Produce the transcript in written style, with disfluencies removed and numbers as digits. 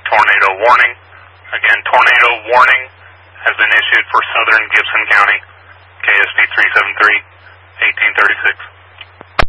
tornado warning. Again, tornado warning has been issued for southern Gibson County, KSP 373, 1836.